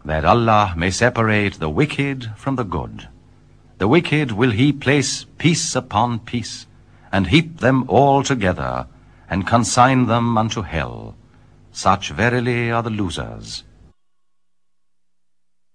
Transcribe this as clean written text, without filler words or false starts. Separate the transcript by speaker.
Speaker 1: that Allah may separate the wicked from the good. The wicked will he place piece upon piece, and heap them all together, and consign them unto hell. Such verily are the losers.